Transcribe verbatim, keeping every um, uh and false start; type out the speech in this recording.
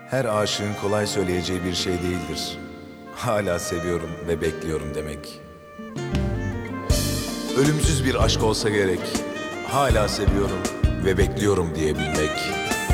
her aşığın kolay söyleyeceği bir şey değildir. Hala seviyorum ve bekliyorum demek. Ölümsüz bir aşk olsa gerek. Hala seviyorum ve bekliyorum diyebilmek.